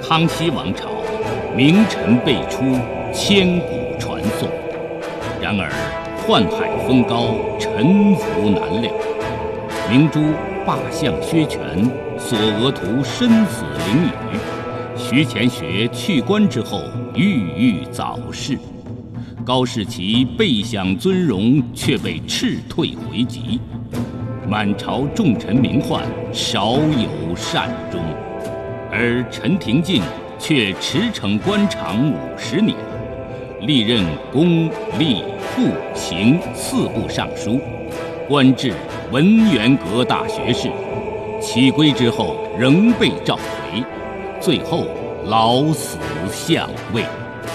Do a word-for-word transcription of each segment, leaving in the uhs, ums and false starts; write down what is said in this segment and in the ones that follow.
康熙王朝，名臣辈出，千古传颂。然而宦海风高，沉浮难料。明珠罢相削权，索额图身死囹圄。徐乾学去官之后，郁郁早逝。高士奇备享尊荣，却被斥退回籍。满朝重臣名宦，少有善终。而陈廷敬却驰骋官场五十年，历任公、吏、户、刑四部尚书，官至文渊阁大学士。起归之后，仍被召回，最后老死相位。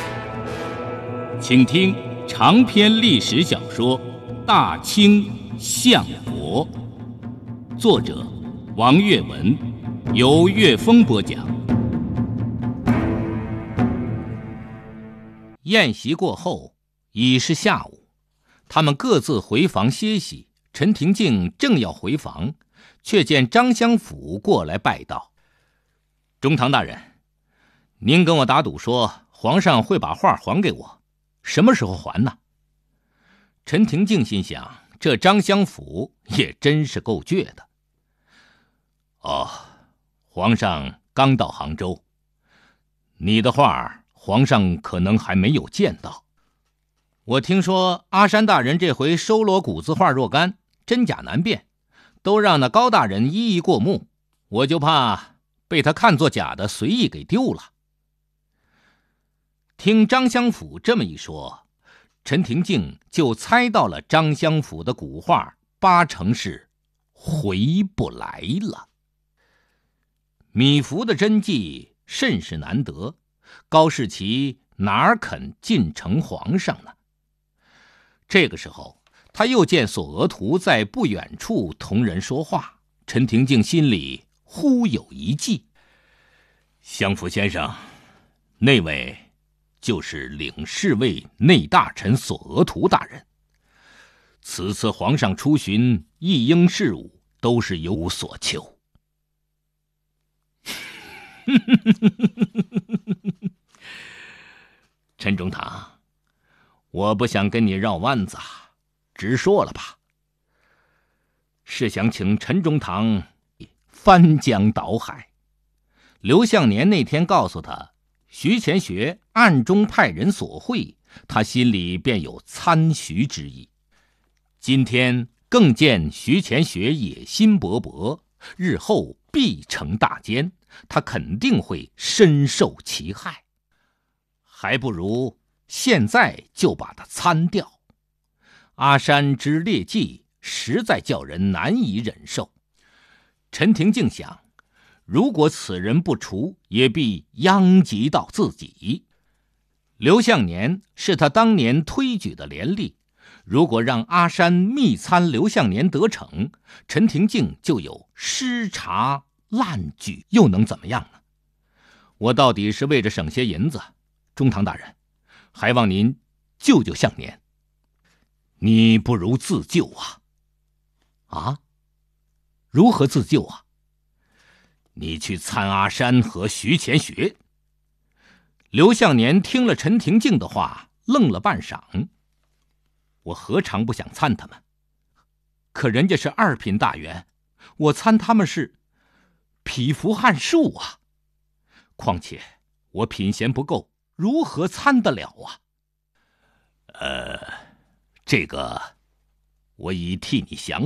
请听长篇历史小说《大清相国》，作者王岳文，由岳峰播讲。宴席过后，已是下午，他们各自回房歇息。陈廷敬正要回房，却见张相府过来拜道：“中堂大人，您跟我打赌说皇上会把画还给我，什么时候还呢？”陈廷敬心想，这张相府也真是够倔的。哦，皇上刚到杭州，你的画皇上可能还没有见到。我听说阿山大人这回收罗谷子画若干，真假难辨，都让那高大人一一过目，我就怕被他看作假的随意给丢了。听张相府这么一说，陈廷敬就猜到了张相府的古画八成是回不来了。米芾的真迹甚是难得，高士奇哪肯进城皇上呢？这个时候，他又见索额图在不远处同人说话，陈廷敬心里忽有一计。相府先生，那位就是领侍卫内大臣索额图大人。此次皇上出巡议英事务，都是有所求。陈中堂，我不想跟你绕弯子，直说了吧。是想请陈中堂翻江倒海。刘向年那天告诉他，徐乾学暗中派人索贿，他心里便有参徐之意。今天更见徐乾学野心勃勃，日后必成大奸，他肯定会深受其害。还不如现在就把他参掉。阿山之劣迹实在叫人难以忍受。陈廷敬想，如果此人不除，也必殃及到自己。刘向年是他当年推举的廉吏，如果让阿山密参刘向年得逞，陈廷敬就有失察滥举，又能怎么样呢？我到底是为着省些银子，中堂大人，还望您救救向年。你不如自救啊！啊？如何自救啊？你去参阿山和徐乾学。刘向年听了陈廷敬的话，愣了半晌。我何尝不想参他们？可人家是二品大员，我参他们是匹夫撼树啊！况且我品衔不够，如何参得了啊？呃，这个我已替你想